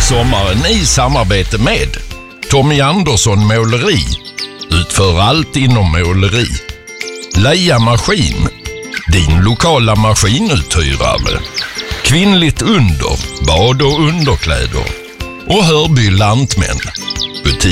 Sommaren i samarbete med Tommy Andersson Måleri. Utför allt inom måleri. Leia Maskin, din lokala maskinuthyrare. Kvinnligt under, bad och underkläder. Och Hörby Lantmän, butik